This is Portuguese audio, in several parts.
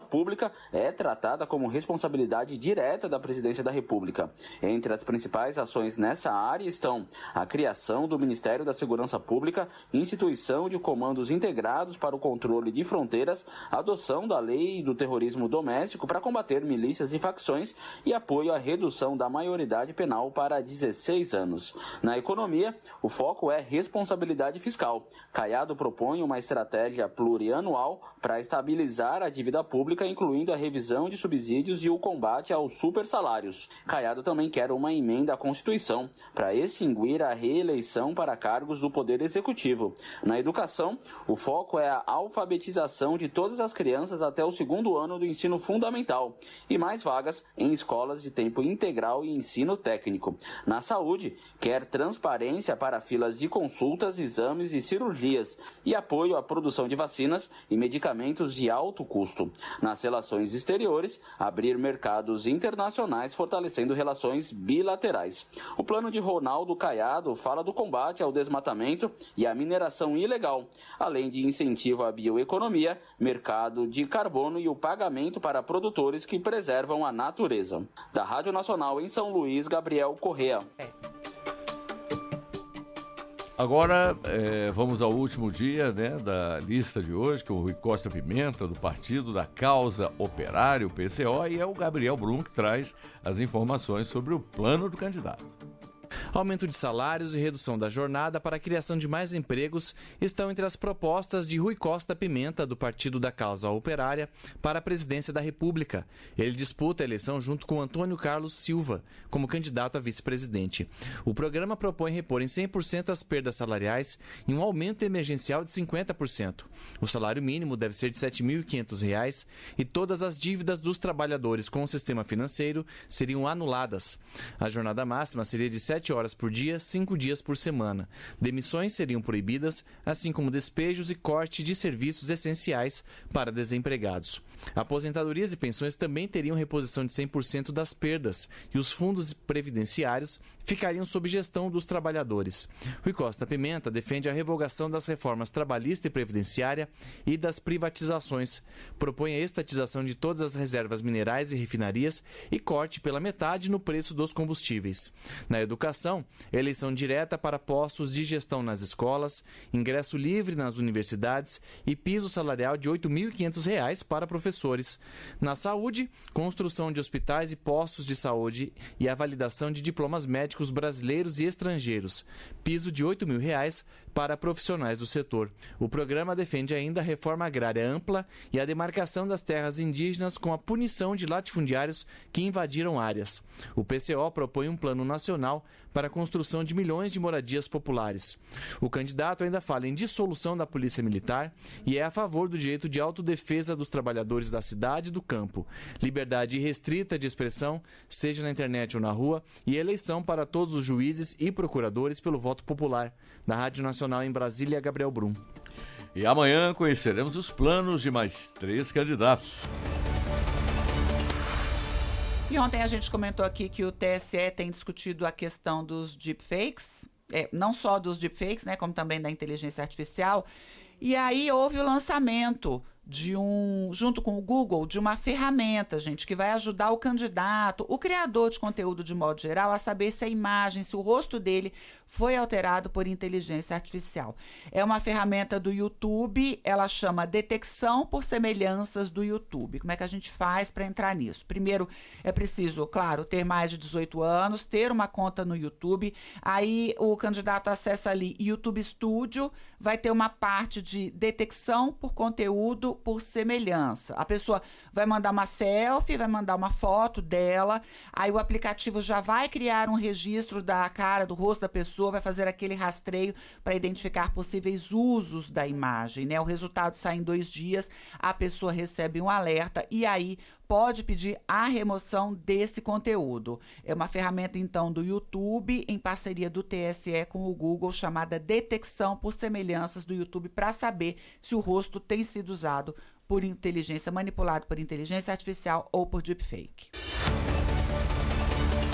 pública é tratada como responsabilidade direta da Presidência da República. Entre as principais ações nessa área estão a criação do Ministério da Segurança Pública, instituição de comandos integrados para o controle de fronteiras, adoção da lei do terrorismo doméstico para combater milícias e facções e apoio à redução da maioridade penal para 16 anos. Na economia, o foco é responsabilidade fiscal. Caiado propõe uma estratégia plurianual para estabilizar a dívida pública, incluindo a revisão de subsídios e o combate aos supersalários. Caiado também quer uma emenda à Constituição para extinguir a reeleição para cargos do Poder Executivo. Na educação, o foco é a alfabetização de todas as crianças até o 2º ano do ensino fundamental e mais vagas em escolas de tempo integral e ensino técnico. Na saúde, quer transparência para filas de consultas, exames e cirurgias e apoio à produção de vacinas e medicamentos de alto custo. Nas relações exteriores, abrir mercados internacionais fortalecendo relações bilaterais. O plano de Ronaldo Caiado fala do combate ao desmatamento e à mineração ilegal, além de incentivo à bioeconomia, mercado de carbono e o pagamento para produtores que preservam a natureza. Da Rádio Nacional em São Luís, Gabriel Correa. Agora, vamos ao último dia, né, da lista de hoje, que é o Rui Costa Pimenta, do Partido da Causa Operária, o PCO, e é o Gabriel Brum que traz as informações sobre o plano do candidato. Aumento de salários e redução da jornada para a criação de mais empregos estão entre as propostas de Rui Costa Pimenta, do Partido da Causa Operária, para a presidência da República. Ele disputa a eleição junto com Antônio Carlos Silva, como candidato a vice-presidente. O programa propõe repor em 100% as perdas salariais e um aumento emergencial de 50%. O salário mínimo deve ser de R$ 7.500 e todas as dívidas dos trabalhadores com o sistema financeiro seriam anuladas. A jornada máxima seria de 7 horas por dia, 5 dias por semana. Demissões seriam proibidas, assim como despejos e corte de serviços essenciais para desempregados. Aposentadorias e pensões também teriam reposição de 100% das perdas e os fundos previdenciários ficariam sob gestão dos trabalhadores. Rui Costa Pimenta defende a revogação das reformas trabalhista e previdenciária e das privatizações. Propõe a estatização de todas as reservas minerais e refinarias e corte pela metade no preço dos combustíveis. Na educação, eleição direta para postos de gestão nas escolas, ingresso livre nas universidades e piso salarial de R$ 8.500 para professores. Na saúde, construção de hospitais e postos de saúde e a validação de diplomas médicos brasileiros e estrangeiros. Piso de R$ 8.000 para profissionais do setor. O programa defende ainda a reforma agrária ampla e a demarcação das terras indígenas com a punição de latifundiários que invadiram áreas. O PCO propõe um plano nacional para a construção de milhões de moradias populares. O candidato ainda fala em dissolução da Polícia Militar e é a favor do direito de autodefesa dos trabalhadores da cidade e do campo, liberdade irrestrita de expressão, seja na internet ou na rua, e eleição para todos os juízes e procuradores pelo voto popular. Na Rádio Nacional em Brasília, Gabriel Brum. E amanhã conheceremos os planos de mais 3 candidatos. E ontem a gente comentou aqui que o TSE tem discutido a questão dos deepfakes, não só dos deepfakes, né, como também da inteligência artificial. E aí houve o lançamento junto com o Google, de uma ferramenta, gente, que vai ajudar o candidato, o criador de conteúdo de modo geral, a saber se a imagem, se o rosto dele foi alterado por inteligência artificial. É uma ferramenta do YouTube, ela chama Detecção por Semelhanças do YouTube. Como é que a gente faz para entrar nisso? Primeiro, é preciso, claro, ter mais de 18 anos, ter uma conta no YouTube, aí o candidato acessa ali YouTube Studio, vai ter uma parte de detecção por conteúdo por semelhança. A pessoa vai mandar uma selfie, vai mandar uma foto dela, aí o aplicativo já vai criar um registro da cara, do rosto da pessoa, vai fazer aquele rastreio para identificar possíveis usos da imagem, né? O resultado sai em 2 dias, a pessoa recebe um alerta e aí pode pedir a remoção desse conteúdo. É uma ferramenta, então, do YouTube, em parceria do TSE com o Google, chamada Detecção por Semelhanças do YouTube, para saber se o rosto tem sido usado por inteligência, manipulado por inteligência artificial ou por deepfake.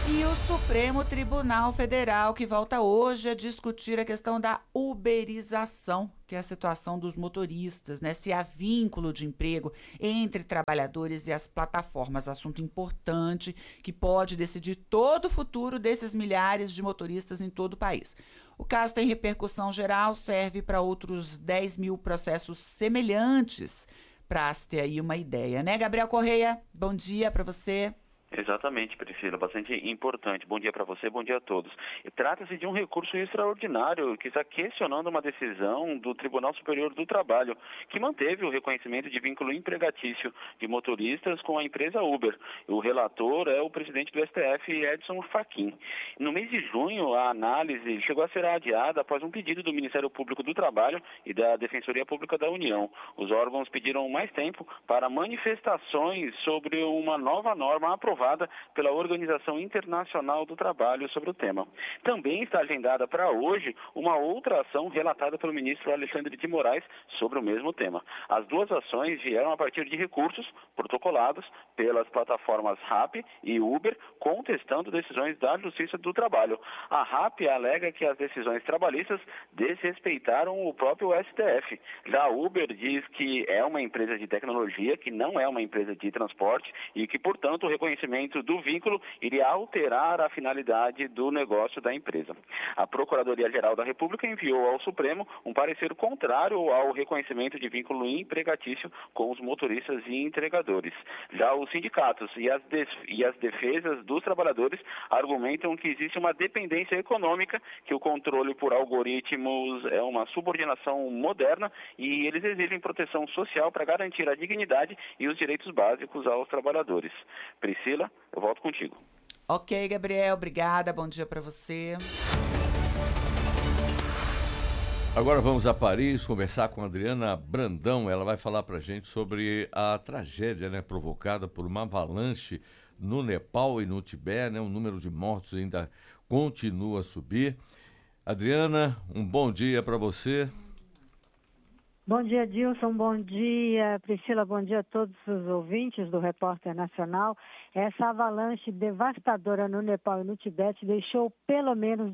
E o Supremo Tribunal Federal, que volta hoje a discutir a questão da uberização, que é a situação dos motoristas, né? Se há vínculo de emprego entre trabalhadores e as plataformas, assunto importante que pode decidir todo o futuro desses milhares de motoristas em todo o país. O caso tem repercussão geral, serve para outros 10 mil processos semelhantes, para se ter aí uma ideia, né? Gabriel Correia, bom dia para você. Exatamente, Priscila, bastante importante. Bom dia para você, bom dia a todos. Trata-se de um recurso extraordinário que está questionando uma decisão do Tribunal Superior do Trabalho, que manteve o reconhecimento de vínculo empregatício de motoristas com a empresa Uber. O relator é o presidente do STF, Edson Fachin. No mês de junho, a análise chegou a ser adiada após um pedido do Ministério Público do Trabalho e da Defensoria Pública da União. Os órgãos pediram mais tempo para manifestações sobre uma nova norma aprovada pela Organização Internacional do Trabalho sobre o tema. Também está agendada para hoje uma outra ação relatada pelo ministro Alexandre de Moraes sobre o mesmo tema. As duas ações vieram a partir de recursos protocolados pelas plataformas RAP e Uber, contestando decisões da Justiça do Trabalho. A RAP alega que as decisões trabalhistas desrespeitaram o próprio STF. Já a Uber diz que é uma empresa de tecnologia, que não é uma empresa de transporte e que, portanto, o reconhecimento do vínculo iria alterar a finalidade do negócio da empresa. A Procuradoria-Geral da República enviou ao Supremo um parecer contrário ao reconhecimento de vínculo empregatício com os motoristas e entregadores. Já os sindicatos e as defesas dos trabalhadores argumentam que existe uma dependência econômica, que o controle por algoritmos é uma subordinação moderna e eles exigem proteção social para garantir a dignidade e os direitos básicos aos trabalhadores. Priscila, eu volto contigo. Ok, Gabriel, obrigada. Bom dia para você. Agora vamos a Paris conversar com a Adriana Brandão. Ela vai falar para a gente sobre a tragédia, né, provocada por uma avalanche no Nepal e no Tibete, né? O número de mortos ainda continua a subir. Adriana, um bom dia para você. Bom dia, Dilson. Bom dia, Priscila. Bom dia a todos os ouvintes do Repórter Nacional. Essa avalanche devastadora no Nepal e no Tibete deixou pelo menos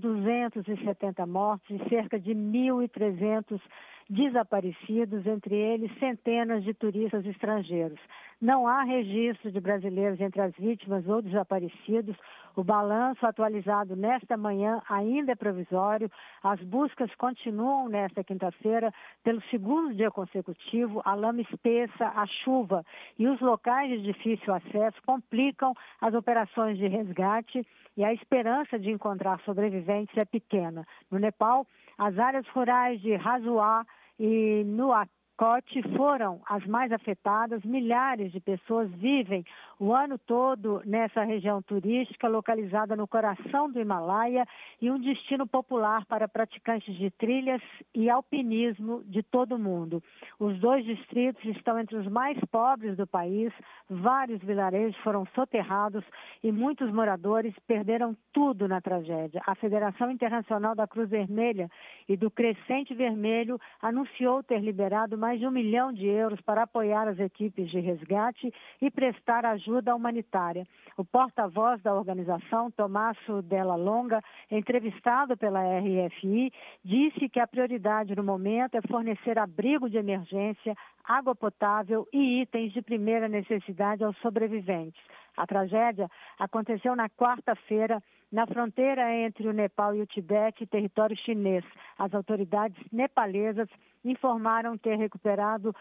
270 mortos e cerca de 1.300 desaparecidos, entre eles centenas de turistas estrangeiros. Não há registro de brasileiros entre as vítimas ou desaparecidos. O balanço atualizado nesta manhã ainda é provisório. As buscas continuam nesta quinta-feira pelo segundo dia consecutivo. A lama espessa, a chuva e os locais de difícil acesso complicam as operações de resgate e a esperança de encontrar sobreviventes é pequena. No Nepal, as áreas rurais de Razuá e Nuakchot foram as mais afetadas. Milhares de pessoas vivem o ano todo nessa região turística localizada no coração do Himalaia e um destino popular para praticantes de trilhas e alpinismo de todo o mundo. Os dois distritos estão entre os mais pobres do país, vários vilarejos foram soterrados e muitos moradores perderam tudo na tragédia. A Federação Internacional da Cruz Vermelha e do Crescente Vermelho anunciou ter liberado mais de 1 milhão de euros para apoiar as equipes de resgate e prestar ajuda humanitária. O porta-voz da organização, Tomaso Della Longa, entrevistado pela RFI, disse que a prioridade no momento é fornecer abrigo de emergência, água potável e itens de primeira necessidade aos sobreviventes. A tragédia aconteceu na quarta-feira, na fronteira entre o Nepal e o Tibete, território chinês. As autoridades nepalesas informaram ter recuperado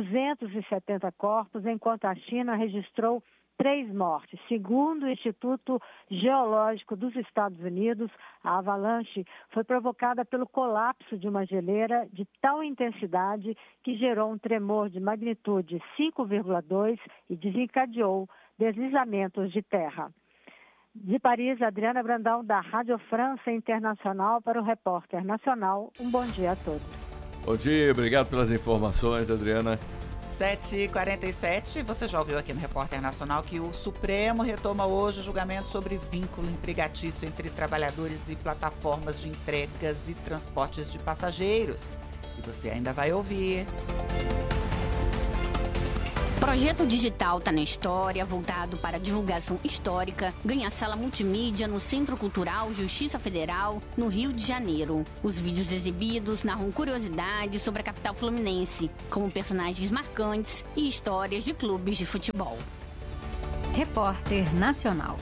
270 corpos, enquanto a China registrou 3 mortes. Segundo o Instituto Geológico dos Estados Unidos, a avalanche foi provocada pelo colapso de uma geleira de tal intensidade que gerou um tremor de magnitude 5,2 e desencadeou deslizamentos de terra. De Paris, Adriana Brandão, da Rádio França Internacional, para o Repórter Nacional. Um bom dia a todos. Bom dia, obrigado pelas informações, Adriana. 7h47, você já ouviu aqui no Repórter Nacional que o Supremo retoma hoje o julgamento sobre vínculo empregatício entre trabalhadores e plataformas de entregas e transportes de passageiros. E você ainda vai ouvir. Projeto digital Tá na História, voltado para divulgação histórica, ganha sala multimídia no Centro Cultural Justiça Federal, no Rio de Janeiro. Os vídeos exibidos narram curiosidades sobre a capital fluminense, como personagens marcantes e histórias de clubes de futebol. Repórter Nacional.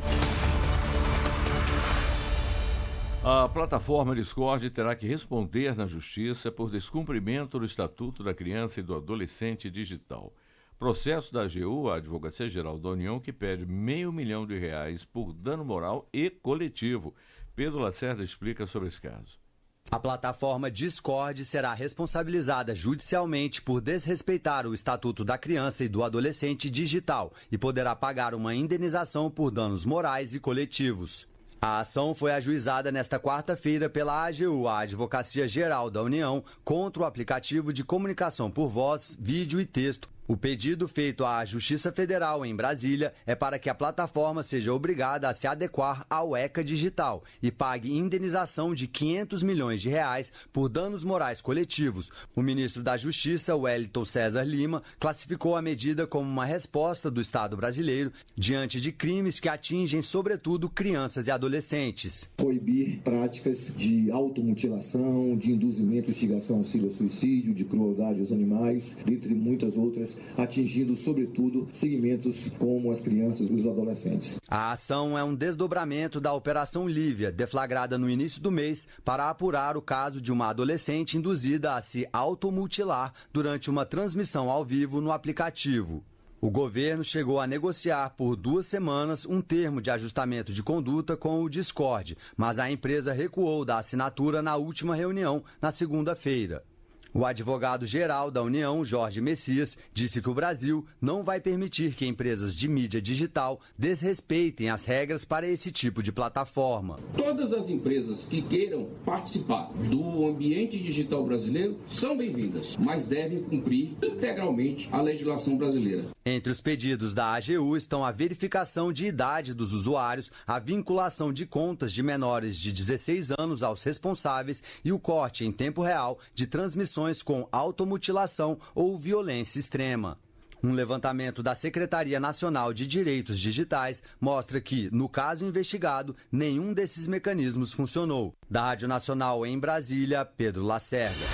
A plataforma Discord terá que responder na Justiça por descumprimento do Estatuto da Criança e do Adolescente Digital. Processo da AGU, a Advocacia Geral da União, que pede R$500 mil por dano moral e coletivo. Pedro Lacerda explica sobre esse caso. A plataforma Discord será responsabilizada judicialmente por desrespeitar o Estatuto da Criança e do Adolescente Digital e poderá pagar uma indenização por danos morais e coletivos. A ação foi ajuizada nesta quarta-feira pela AGU, a Advocacia Geral da União, contra o aplicativo de comunicação por voz, vídeo e texto. O pedido feito à Justiça Federal em Brasília é para que a plataforma seja obrigada a se adequar ao ECA Digital e pague indenização de R$500 milhões por danos morais coletivos. O ministro da Justiça, Wellington César Lima, classificou a medida como uma resposta do Estado brasileiro diante de crimes que atingem, sobretudo, crianças e adolescentes. Proibir práticas de automutilação, de induzimento e instigação ao suicídio, de crueldade aos animais, entre muitas outras, atingindo, sobretudo, segmentos como as crianças e os adolescentes. A ação é um desdobramento da Operação Lívia, deflagrada no início do mês, para apurar o caso de uma adolescente induzida a se automutilar durante uma transmissão ao vivo no aplicativo. O governo chegou a negociar por 2 semanas um termo de ajustamento de conduta com o Discord, mas a empresa recuou da assinatura na última reunião, na segunda-feira. O advogado-geral da União, Jorge Messias, disse que o Brasil não vai permitir que empresas de mídia digital desrespeitem as regras para esse tipo de plataforma. Todas as empresas que queiram participar do ambiente digital brasileiro são bem-vindas, mas devem cumprir integralmente a legislação brasileira. Entre os pedidos da AGU estão a verificação de idade dos usuários, a vinculação de contas de menores de 16 anos aos responsáveis e o corte em tempo real de transmissões com automutilação ou violência extrema. Um levantamento da Secretaria Nacional de Direitos Digitais mostra que, no caso investigado, nenhum desses mecanismos funcionou. Da Rádio Nacional em Brasília, Pedro Lacerda.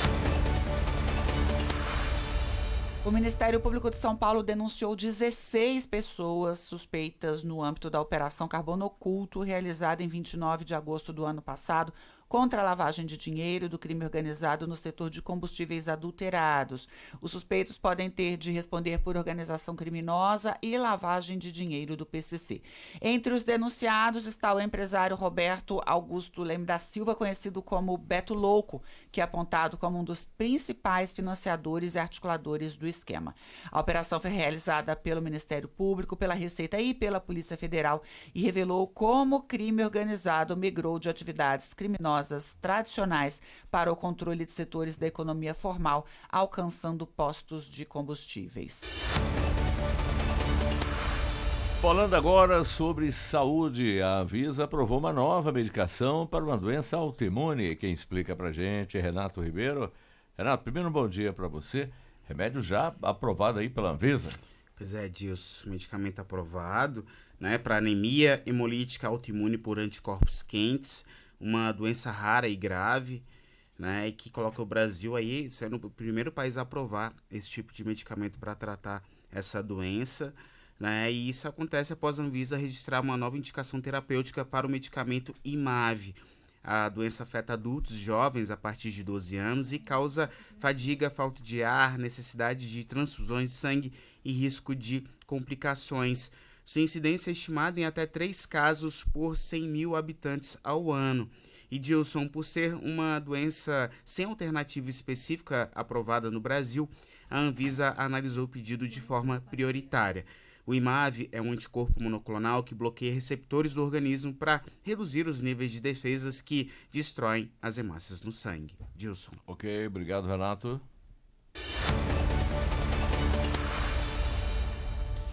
O Ministério Público de São Paulo denunciou 16 pessoas suspeitas no âmbito da Operação Carbono Oculto, realizada em 29 de agosto do ano passado, contra a lavagem de dinheiro do crime organizado no setor de combustíveis adulterados. Os suspeitos podem ter de responder por organização criminosa e lavagem de dinheiro do PCC. Entre os denunciados está o empresário Roberto Augusto Leme da Silva, conhecido como Beto Louco, que é apontado como um dos principais financiadores e articuladores do esquema. A operação foi realizada pelo Ministério Público, pela Receita e pela Polícia Federal e revelou como o crime organizado migrou de atividades criminosas tradicionais para o controle de setores da economia formal, alcançando postos de combustíveis. Falando agora sobre saúde, a Anvisa aprovou uma nova medicação para uma doença autoimune. Quem explica pra gente é Renato Ribeiro. Renato, primeiro um bom dia para você. Remédio já aprovado aí pela Anvisa. Pois é, Dilson, medicamento aprovado, né, para anemia hemolítica autoimune por anticorpos quentes, uma doença rara e grave, né, e que coloca o Brasil aí sendo o primeiro país a aprovar esse tipo de medicamento para tratar essa doença, né, e isso acontece após a Anvisa registrar uma nova indicação terapêutica para o medicamento IMAV. A doença afeta adultos jovens a partir de 12 anos e causa fadiga, falta de ar, necessidade de transfusões de sangue e risco de complicações. Sua incidência é estimada em até 3 casos por 100 mil habitantes ao ano. E, Dilson, por ser uma doença sem alternativa específica aprovada no Brasil, a Anvisa analisou o pedido de forma prioritária. O IMAV é um anticorpo monoclonal que bloqueia receptores do organismo para reduzir os níveis de defesas que destroem as hemácias no sangue. Dilson. Ok, obrigado, Renato.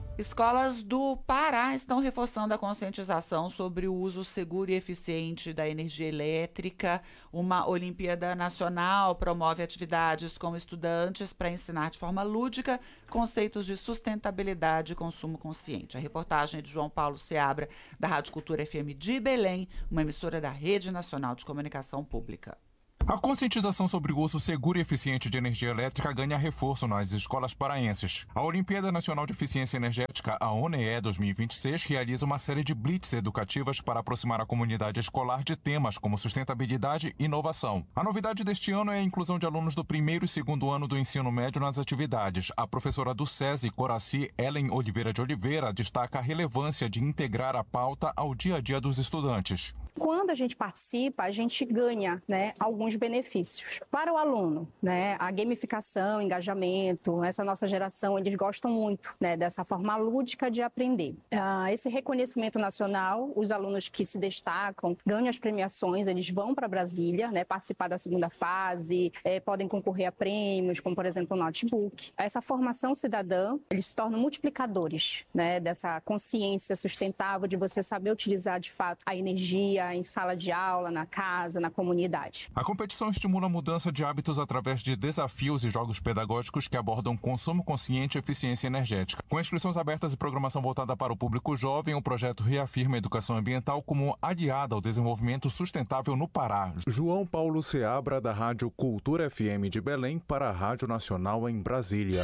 Escolas do Pará estão reforçando a conscientização sobre o uso seguro e eficiente da energia elétrica. Uma Olimpíada Nacional promove atividades com estudantes para ensinar de forma lúdica conceitos de sustentabilidade e consumo consciente. A reportagem é de João Paulo Seabra, da Rádio Cultura FM de Belém, uma emissora da Rede Nacional de Comunicação Pública. A conscientização sobre o uso seguro e eficiente de energia elétrica ganha reforço nas escolas paraenses. A Olimpíada Nacional de Eficiência Energética, a ONEE 2026, realiza uma série de blitz educativas para aproximar a comunidade escolar de temas como sustentabilidade e inovação. A novidade deste ano é a inclusão de alunos do primeiro e segundo ano do ensino médio nas atividades. A professora do SESI, Coraci Ellen Oliveira de Oliveira, destaca a relevância de integrar a pauta ao dia a dia dos estudantes. Quando a gente participa, a gente ganha, alguns benefícios. Para o aluno, a gamificação, engajamento, essa nossa geração, eles gostam muito dessa forma lúdica de aprender. Esse reconhecimento nacional, os alunos que se destacam, ganham as premiações, eles vão para Brasília, participar da segunda fase, podem concorrer a prêmios, como por exemplo o notebook. Essa formação cidadã, eles se tornam multiplicadores dessa consciência sustentável de você saber utilizar de fato a energia em sala de aula, na casa, na comunidade. A competição estimula a mudança de hábitos através de desafios e jogos pedagógicos que abordam consumo consciente e eficiência energética. Com inscrições abertas e programação voltada para o público jovem, o projeto reafirma a educação ambiental como aliada ao desenvolvimento sustentável no Pará. João Paulo Seabra, da Rádio Cultura FM de Belém, para a Rádio Nacional em Brasília.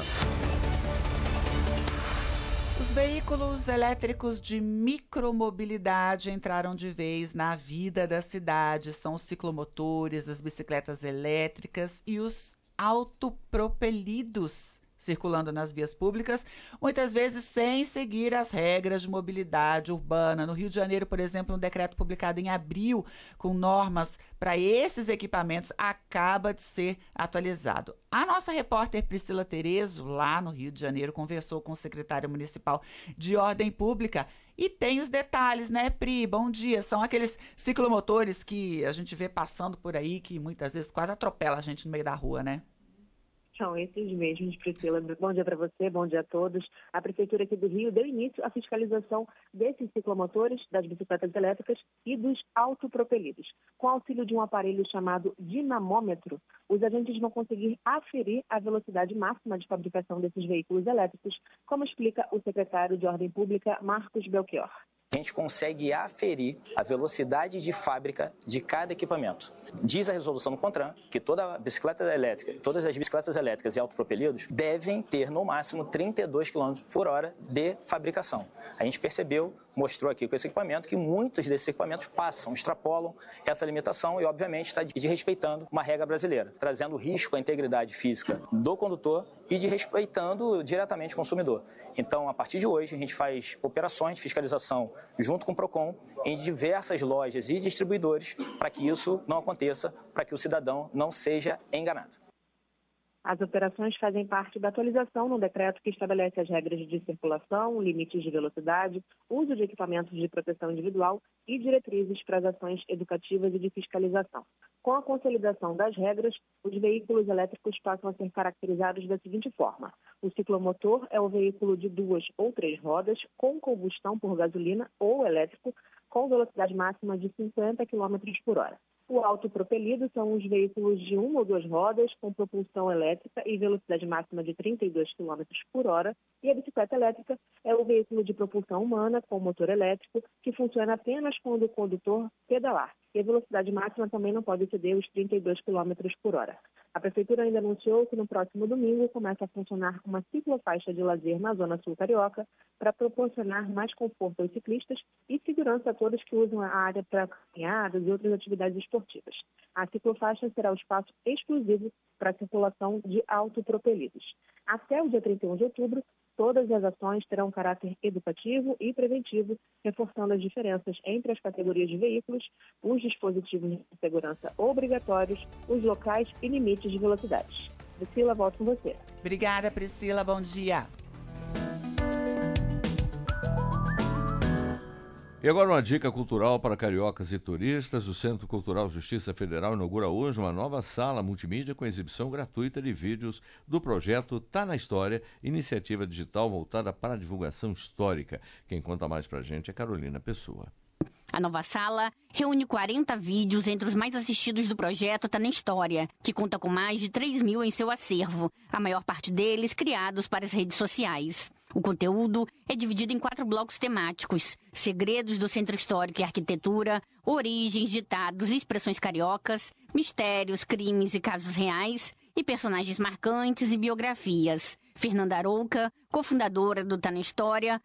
Os veículos elétricos de micromobilidade entraram de vez na vida da cidade. São os ciclomotores, as bicicletas elétricas e os autopropelidos circulando nas vias públicas, muitas vezes sem seguir as regras de mobilidade urbana. No Rio de Janeiro, por exemplo, um decreto publicado em abril com normas para esses equipamentos acaba de ser atualizado. A nossa repórter Priscila Terezo, lá no Rio de Janeiro, conversou com o secretário municipal de Ordem Pública e tem os detalhes, Pri? Bom dia. São aqueles ciclomotores que a gente vê passando por aí, que muitas vezes quase atropela a gente no meio da rua, São esses mesmos, Priscila. Bom dia para você, bom dia a todos. A Prefeitura aqui do Rio deu início à fiscalização desses ciclomotores, das bicicletas elétricas e dos autopropelidos. Com auxílio de um aparelho chamado dinamômetro, os agentes vão conseguir aferir a velocidade máxima de fabricação desses veículos elétricos, como explica o secretário de Ordem Pública, Marcos Belchior. A gente consegue aferir a velocidade de fábrica de cada equipamento. Diz a resolução do CONTRAN que toda bicicleta elétrica, todas as bicicletas elétricas e autopropelidos devem ter no máximo 32 km por hora de fabricação. A gente percebeu, mostrou aqui com esse equipamento, que muitos desses equipamentos passam, extrapolam essa limitação e, obviamente, está desrespeitando uma regra brasileira, trazendo risco à integridade física do condutor e desrespeitando diretamente o consumidor. Então, a partir de hoje, a gente faz operações de fiscalização junto com o PROCON em diversas lojas e distribuidores para que isso não aconteça, para que o cidadão não seja enganado. As operações fazem parte da atualização no decreto que estabelece as regras de circulação, limites de velocidade, uso de equipamentos de proteção individual e diretrizes para as ações educativas e de fiscalização. Com a consolidação das regras, os veículos elétricos passam a ser caracterizados da seguinte forma. O ciclomotor é o veículo de 2 ou 3 rodas com combustão por gasolina ou elétrico com velocidade máxima de 50 km por hora. O autopropelido são os veículos de 1 ou 2 rodas com propulsão elétrica e velocidade máxima de 32 km por hora. E a bicicleta elétrica é o veículo de propulsão humana com motor elétrico que funciona apenas quando o condutor pedalar. E a velocidade máxima também não pode exceder os 32 km por hora. A Prefeitura ainda anunciou que no próximo domingo começa a funcionar uma ciclofaixa de lazer na Zona Sul Carioca para proporcionar mais conforto aos ciclistas e segurança a todos que usam a área para caminhadas e outras atividades esportivas. A ciclofaixa será o espaço exclusivo para a circulação de autopropelidos. Até o dia 31 de outubro, todas as ações terão caráter educativo e preventivo, reforçando as diferenças entre as categorias de veículos, os dispositivos de segurança obrigatórios, os locais e limites de velocidades. Priscila, volto com você. Obrigada, Priscila. Bom dia. E agora uma dica cultural para cariocas e turistas. O Centro Cultural Justiça Federal inaugura hoje uma nova sala multimídia com exibição gratuita de vídeos do projeto Tá na História, iniciativa digital voltada para a divulgação histórica. Quem conta mais pra gente é Carolina Pessoa. A nova sala reúne 40 vídeos entre os mais assistidos do projeto Tá na História, que conta com mais de 3.000 em seu acervo, a maior parte deles criados para as redes sociais. O conteúdo é dividido em 4 blocos temáticos: segredos do Centro Histórico e Arquitetura, origens, ditados e expressões cariocas, mistérios, crimes e casos reais, e personagens marcantes e biografias. Fernanda Arouca, cofundadora do Tá na História,